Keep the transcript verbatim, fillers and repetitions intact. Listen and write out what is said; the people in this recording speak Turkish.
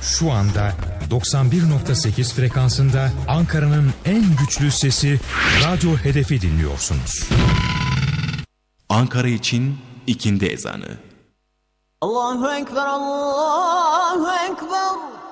şu anda doksan bir nokta sekiz frekansında Ankara'nın en güçlü sesi Radyo Hedef'i dinliyorsunuz. Ankara için ikindi ezanı. Allahu Ekber, Allahu Ekber.